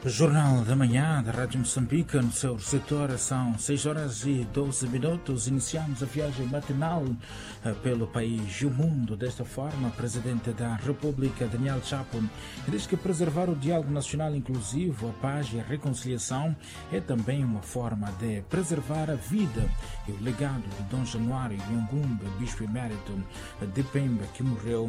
O Jornal da Manhã da Rádio Moçambique, no seu receptor, são 6h12. Iniciamos a viagem matinal pelo país e o mundo. Desta forma, o Presidente da República, Daniel Chapo, diz que preservar o diálogo nacional inclusivo, a paz e a reconciliação é também uma forma de preservar a vida e o legado de Dom Januário Nhangumbe, Bispo Emérito de Pemba, que morreu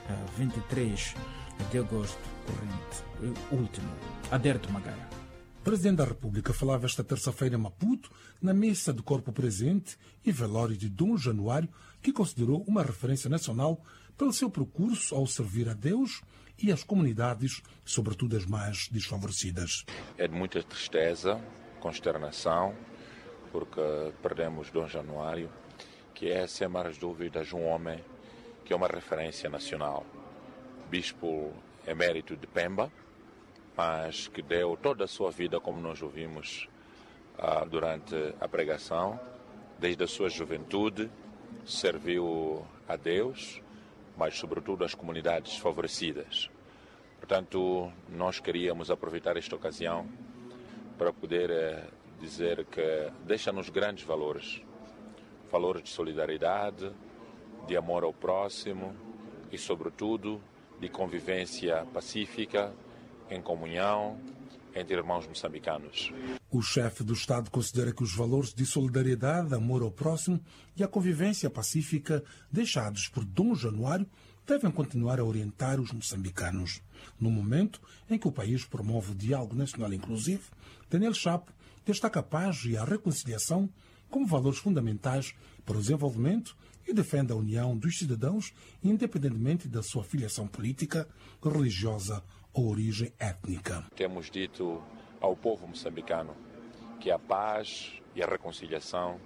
23 de agosto corrente, último. Aderto Magaia. O Presidente da República falava esta terça-feira em Maputo, na missa do corpo presente e velório de Dom Januário, que considerou uma referência nacional pelo seu percurso ao servir a Deus e as comunidades, sobretudo as mais desfavorecidas. É de muita tristeza, consternação, porque perdemos Dom Januário, que é, sem mais dúvidas, um homem que é uma referência nacional. Bispo Emérito de Pemba, mas que deu toda a sua vida, como nós ouvimos durante a pregação, desde a sua juventude, serviu a Deus, mas sobretudo às comunidades desfavorecidas. Portanto, nós queríamos aproveitar esta ocasião para poder dizer que deixa-nos grandes valores, valores de solidariedade, de amor ao próximo e, sobretudo, de convivência pacífica, em comunhão, entre irmãos moçambicanos. O chefe do Estado considera que os valores de solidariedade, amor ao próximo e a convivência pacífica deixados por Dom Januário devem continuar a orientar os moçambicanos. No momento em que o país promove o diálogo nacional inclusivo, Daniel Chapo destaca a paz e a reconciliação como valores fundamentais para o desenvolvimento e defende a união dos cidadãos, independentemente da sua filiação política, religiosa ou origem étnica. Temos dito ao povo moçambicano que a paz e a reconciliação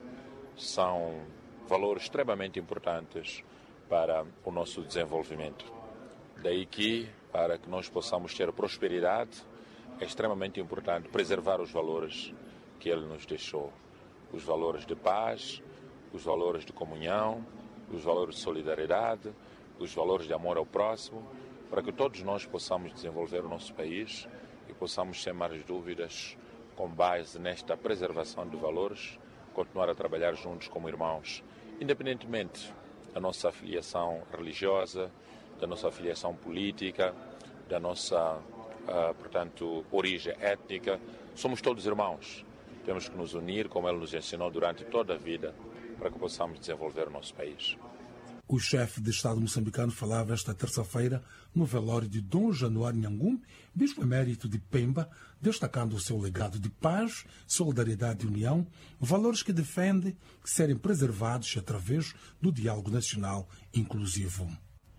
são valores extremamente importantes para o nosso desenvolvimento. Daí que, para que nós possamos ter prosperidade, é extremamente importante preservar os valores que ele nos deixou. Os valores de paz, os valores de comunhão, os valores de solidariedade, os valores de amor ao próximo, para que todos nós possamos desenvolver o nosso país e possamos, sem mais dúvidas, com base nesta preservação de valores, continuar a trabalhar juntos como irmãos, independentemente da nossa afiliação religiosa, da nossa afiliação política, da nossa, portanto, origem étnica. Somos todos irmãos. Temos que nos unir, como ele nos ensinou durante toda a vida, para que possamos desenvolver o nosso país. O chefe de Estado moçambicano falava esta terça-feira no velório de Dom Januário Nhangumbe, bispo emérito de Pemba, destacando o seu legado de paz, solidariedade e união, valores que defende serem preservados através do diálogo nacional inclusivo.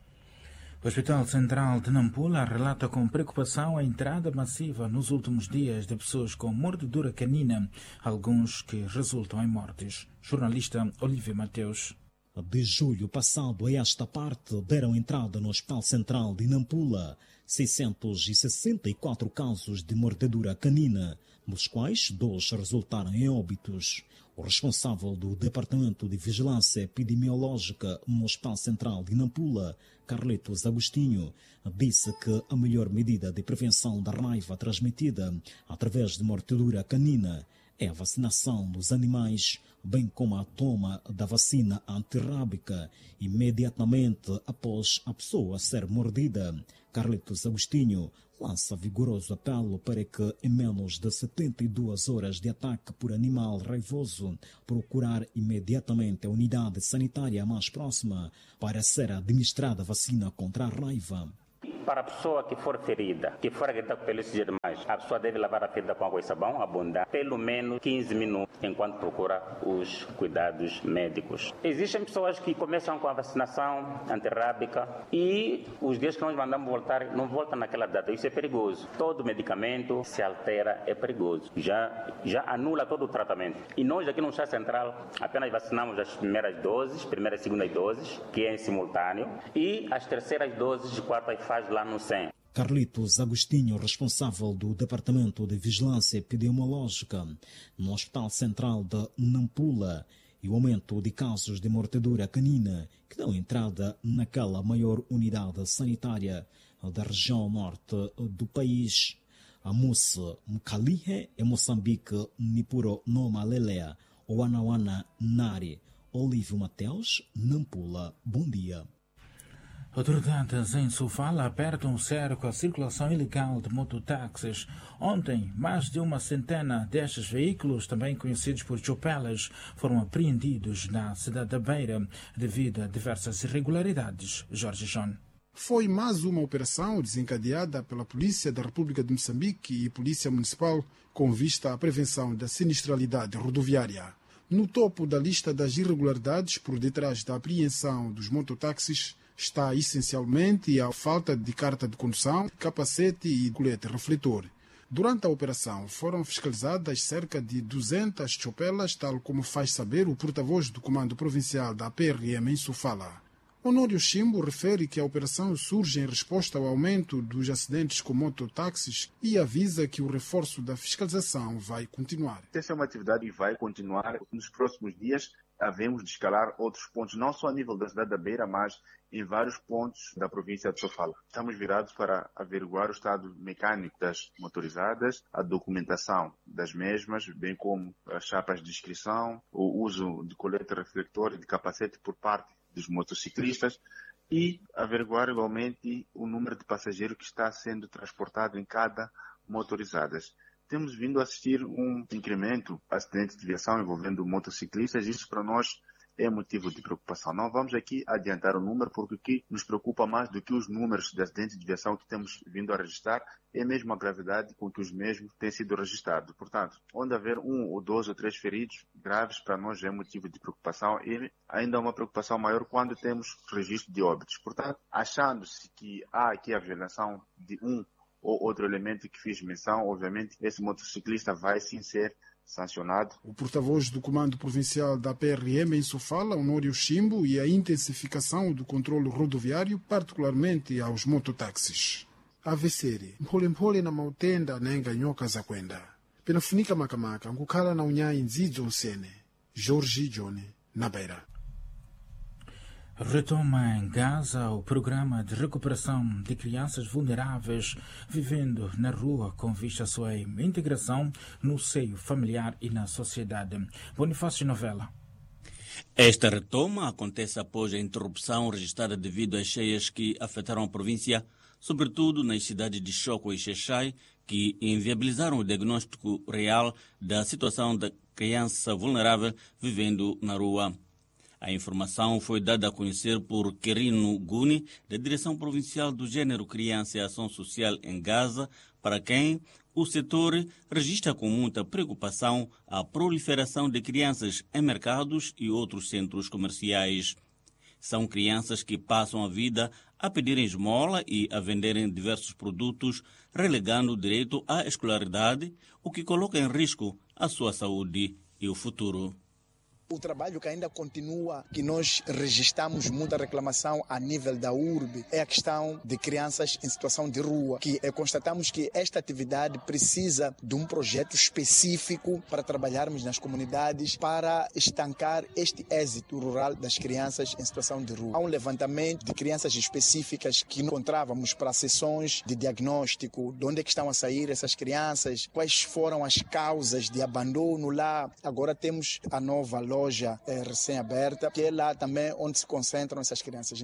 O Hospital Central de Nampula relata com preocupação a entrada massiva nos últimos dias de pessoas com mordedura canina, alguns que resultam em mortes. Jornalista Olívia Mateus. De julho passado a esta parte deram entrada no Hospital Central de Nampula 664 casos de mordedura canina, dos quais 2 resultaram em óbitos. O responsável do Departamento de Vigilância Epidemiológica no Hospital Central de Nampula, Carlitos Agostinho, disse que a melhor medida de prevenção da raiva transmitida através de mordedura canina é a vacinação dos animais, bem como a toma da vacina antirrábica imediatamente após a pessoa ser mordida. Carlitos Agostinho lança vigoroso apelo para que, em menos de 72 horas de ataque por animal raivoso, procurar imediatamente a unidade sanitária mais próxima para ser administrada a vacina contra a raiva. Para a pessoa que for ferida, que for agredida pelos animais, a pessoa deve lavar a ferida com água e sabão abundante, pelo menos 15 minutos, enquanto procura os cuidados médicos. Existem pessoas que começam com a vacinação antirrábica e os dias que nós mandamos voltar, não voltam naquela data. Isso é perigoso. Todo medicamento se altera, é perigoso. Já anula todo o tratamento. E nós aqui no Chá Central apenas vacinamos as primeiras doses, primeira e segunda doses, que é em simultâneo, e as terceiras doses de quarta faz lá no SEM. Carlitos Agostinho, responsável do Departamento de Vigilância Epidemiológica no Hospital Central de Nampula, e o aumento de casos de mordedura canina que dão entrada naquela maior unidade sanitária da região norte do país. Amos Mkalihe e Moçambique Nipuro Noma Lelea, Oanawana Nari, Olívio Mateus, Nampula. Bom dia. Autoridades em Sofala apertam o cerco à circulação ilegal de mototáxis. Ontem, mais de uma centena destes veículos, também conhecidos por chopelas, foram apreendidos na cidade da Beira devido a diversas irregularidades. Jorge John. Foi mais uma operação desencadeada pela Polícia da República de Moçambique e Polícia Municipal com vista à prevenção da sinistralidade rodoviária. No topo da lista das irregularidades por detrás da apreensão dos mototáxis está essencialmente a falta de carta de condução, capacete e colete refletor. Durante a operação foram fiscalizadas cerca de 200 chopelas, tal como faz saber o porta-voz do Comando Provincial da PRM em Sofala. Honório Chimbo refere que a operação surge em resposta ao aumento dos acidentes com mototáxis e avisa que o reforço da fiscalização vai continuar. Essa é uma atividade que vai continuar nos próximos dias. Havemos de escalar outros pontos, não só a nível da cidade da Beira, mas em vários pontos da província de Sofala. Estamos virados para averiguar o estado mecânico das motorizadas, a documentação das mesmas, bem como as chapas de inscrição, o uso de colete reflector e de capacete por parte dos motociclistas e averiguar igualmente o número de passageiros que está sendo transportado em cada motorizada. Temos vindo a assistir um incremento de acidentes de viação envolvendo motociclistas. Isso para nós é motivo de preocupação. Não vamos aqui adiantar o número, porque o que nos preocupa mais do que os números de acidentes de viação que temos vindo a registrar é mesmo a gravidade com que os mesmos têm sido registrados. Portanto, onde haver 1 ou 2 ou 3 feridos graves, para nós é motivo de preocupação e ainda é uma preocupação maior quando temos registro de óbitos. Portanto, achando-se que há aqui a violação de um ou outro elemento que fiz menção, obviamente esse motociclista vai sim ser sancionado. O porta-voz do Comando Provincial da PRM em Sofala, Honório Chimbo, e a intensificação do controle rodoviário, particularmente aos mototáxis. Aveseri mpholemphole na mautenda nenga nyoka za kwenda penafunika makamaka nkukhala na unyayi ndzidzo usene. Jorge John, na Beira. Retoma em Gaza o programa de recuperação de crianças vulneráveis vivendo na rua com vista à sua integração no seio familiar e na sociedade. Bonifácio Novela. Esta retoma acontece após a interrupção registrada devido às cheias que afetaram a província, sobretudo nas cidades de Choco e Xexai, que inviabilizaram o diagnóstico real da situação da criança vulnerável vivendo na rua. A informação foi dada a conhecer por Quirino Guni, da Direção Provincial do Gênero, Criança e Ação Social em Gaza, para quem o setor registra com muita preocupação a proliferação de crianças em mercados e outros centros comerciais. São crianças que passam a vida a pedirem esmola e a venderem diversos produtos, relegando o direito à escolaridade, o que coloca em risco a sua saúde e o futuro. O trabalho que ainda continua, que nós registramos muita reclamação a nível da urbe, é a questão de crianças em situação de rua, que constatamos que esta atividade precisa de um projeto específico para trabalharmos nas comunidades para estancar este êxito rural das crianças em situação de rua. Há um levantamento de crianças específicas que encontrávamos para sessões de diagnóstico, de onde é que estão a sair essas crianças, quais foram as causas de abandono lá. Agora temos a nova loja recém-aberta, que é lá também onde se concentram essas crianças.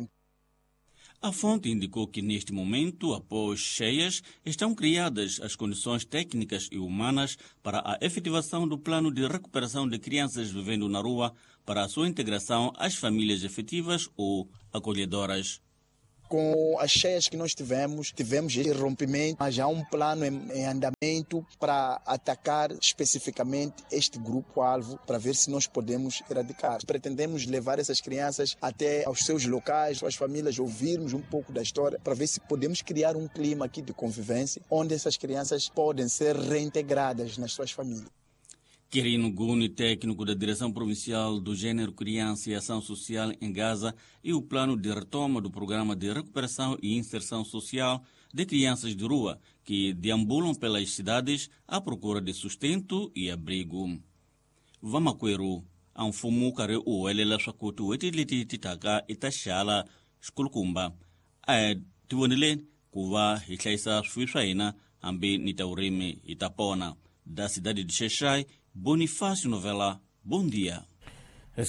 A fonte indicou que, neste momento, após cheias, estão criadas as condições técnicas e humanas para a efetivação do plano de recuperação de crianças vivendo na rua para a sua integração às famílias efetivas ou acolhedoras. Com as cheias que nós tivemos esse rompimento, mas há um plano em andamento para atacar especificamente este grupo-alvo, para ver se nós podemos erradicar. Pretendemos levar essas crianças até aos seus locais, suas famílias, ouvirmos um pouco da história, para ver se podemos criar um clima aqui de convivência, onde essas crianças podem ser reintegradas nas suas famílias. Quirino Guni, técnico da Direção Provincial do Gênero, Criança e Ação Social em Gaza, e o plano de retoma do Programa de Recuperação e Inserção Social de Crianças de Rua, que deambulam pelas cidades à procura de sustento e abrigo. Vamaqueru, Anfumu Kare o Elela Shakutu, Etiliti Titaka, Itashala, Skulkumba, Tivonile, Kuva, Hitlaisa, Suishaina, ambi Nitaurime Itapona. Da cidade de Xai-Xai, Bonifácio Novela, bom dia. Às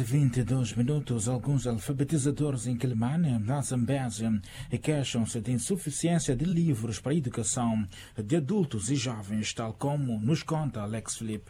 6h22, alguns alfabetizadores em Quelimane, na Zambésia, queixam-se de insuficiência de livros para a educação de adultos e jovens, tal como nos conta Alex Felipe.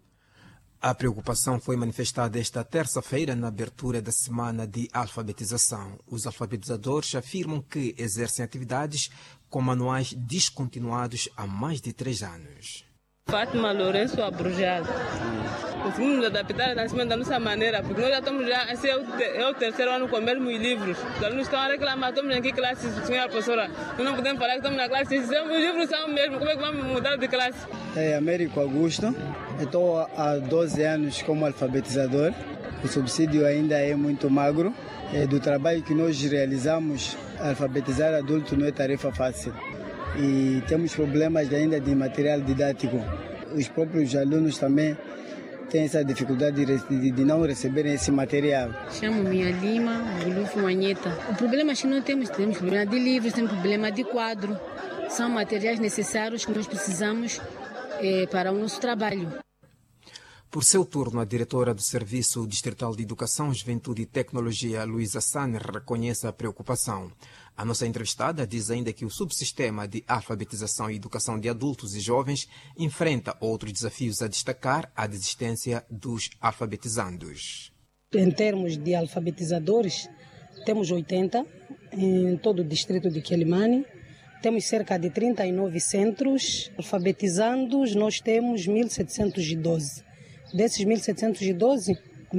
A preocupação foi manifestada esta terça-feira na abertura da semana de alfabetização. Os alfabetizadores afirmam que exercem atividades com manuais descontinuados há mais de 3 anos. Fátima Lourenço Abrujado. Conseguimos adaptar a da nossa maneira, porque nós já estamos esse é o terceiro ano com os mesmos livros. Os alunos estão a reclamar, estamos em que classe, senhora professora? Nós não podemos falar que estamos na classe, os livros são mesmos, como é que vamos mudar de classe? É Américo Augusto, estou há 12 anos como alfabetizador, o subsídio ainda é muito magro. Do trabalho que nós realizamos, alfabetizar adulto não é tarefa fácil. E temos problemas ainda de material didático. Os próprios alunos também têm essa dificuldade de não receberem esse material. Chamo-me Lima Gulufo Manheta. O problema é que nós temos problema de livros, temos problema de quadro. São materiais necessários que nós precisamos para o nosso trabalho. Por seu turno, a diretora do Serviço Distrital de Educação, Juventude e Tecnologia, Luísa Sane, reconhece a preocupação. A nossa entrevistada diz ainda que o subsistema de alfabetização e educação de adultos e jovens enfrenta outros desafios a destacar, a desistência dos alfabetizandos. Em termos de alfabetizadores, temos 80 em todo o distrito de Quelimane. Temos cerca de 39 centros. Alfabetizandos, nós temos 1.712. Desses 1.712,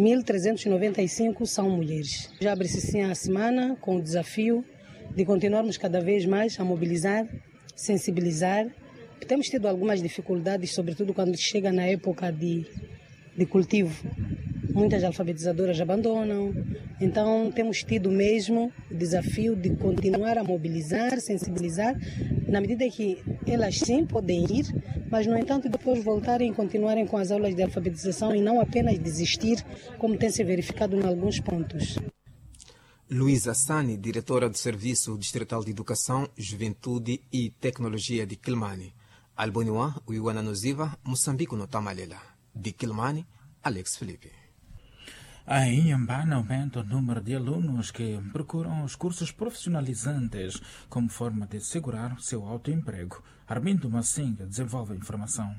1.395 são mulheres. Já abre-se sim a semana com o desafio de continuarmos cada vez mais a mobilizar, sensibilizar. Temos tido algumas dificuldades, sobretudo quando chega na época de cultivo. Muitas alfabetizadoras abandonam, então temos tido mesmo o desafio de continuar a mobilizar, sensibilizar, na medida que elas sim podem ir, mas no entanto depois voltarem e continuarem com as aulas de alfabetização e não apenas desistir, como tem se verificado em alguns pontos. Luísa Sane, diretora do Serviço Distrital de Educação, Juventude e Tecnologia de Quelimane. Alboniwa, Uiwana Noziva, Moçambique no Tamalela. De Quelimane, Alex Felipe. Em Inhambane aumenta o número de alunos que procuram os cursos profissionalizantes como forma de assegurar seu autoemprego. Armindo Massinga desenvolve a informação.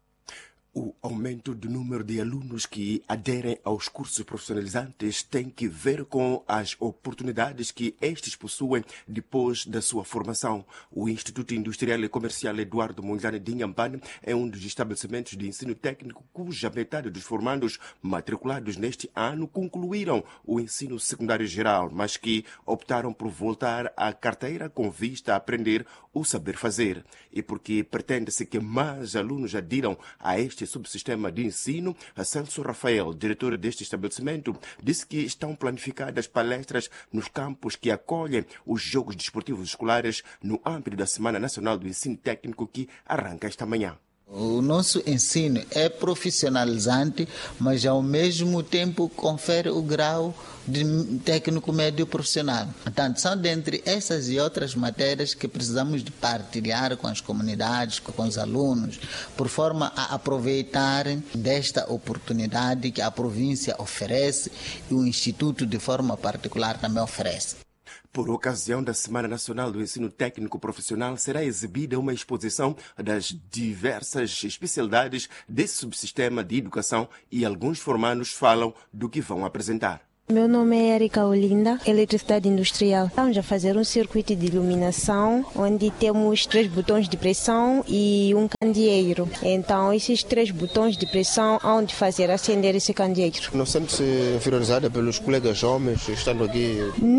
O aumento do número de alunos que aderem aos cursos profissionalizantes tem que ver com as oportunidades que estes possuem depois da sua formação. O Instituto Industrial e Comercial Eduardo Mondlane de Inhambane é um dos estabelecimentos de ensino técnico cuja metade dos formandos matriculados neste ano concluíram o ensino secundário geral, mas que optaram por voltar à carteira com vista a aprender o saber fazer. E porque pretende-se que mais alunos adiram a este subsistema de ensino, a Celso Rafael, diretor deste estabelecimento, disse que estão planificadas palestras nos campos que acolhem os Jogos Desportivos Escolares no âmbito da Semana Nacional do Ensino Técnico que arranca esta manhã. O nosso ensino é profissionalizante, mas ao mesmo tempo confere o grau de técnico médio profissional. Portanto, são dentre essas e outras matérias que precisamos de partilhar com as comunidades, com os alunos, por forma a aproveitarem desta oportunidade que a província oferece e o Instituto de forma particular também oferece. Por ocasião da Semana Nacional do Ensino Técnico Profissional, será exibida uma exposição das diversas especialidades desse subsistema de educação e alguns formandos falam do que vão apresentar. Meu nome é Erika Olinda, eletricidade industrial. Estamos a fazer um circuito de iluminação, onde temos 3 botões de pressão e um candeeiro. Então, esses 3 botões de pressão, onde fazer acender esse candeeiro. Não sente-se inferiorizada pelos colegas homens estando aqui?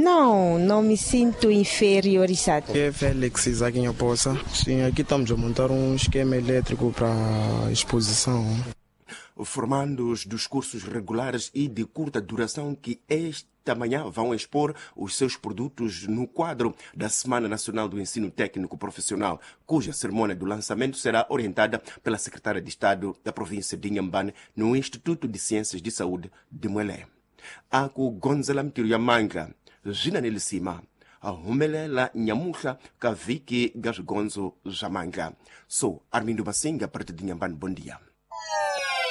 Não me sinto inferiorizada. Aqui é Félix Isaac Nhoposa. Sim, aqui estamos a montar um esquema elétrico para exposição. Formandos dos cursos regulares e de curta duração que esta manhã vão expor os seus produtos no quadro da Semana Nacional do Ensino Técnico Profissional, cuja cerimônia do lançamento será orientada pela secretária de Estado da província de Inhambane no Instituto de Ciências de Saúde de Muelé. Ako Gonzalo Mtiriamanga, Gina Nelisima, humelela nyamuhla ka viki ga swigondzo swa manga. So Armindo Masinga, para de Nhambane, bom dia.